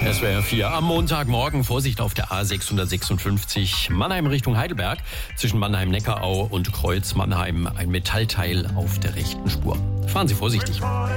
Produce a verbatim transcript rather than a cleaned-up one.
S W R vier am Montagmorgen. Vorsicht auf der A sechshundertsechsundfünfzig Mannheim Richtung Heidelberg. Zwischen Mannheim-Neckarau und Kreuz Mannheim ein Metallteil auf der rechten Spur. Fahren Sie vorsichtig.